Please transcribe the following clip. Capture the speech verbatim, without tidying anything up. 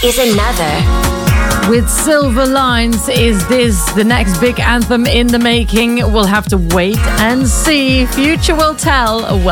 is another. With Silver Lines, is this the next big anthem in the making? We'll have to wait and see. Future will tell. Well,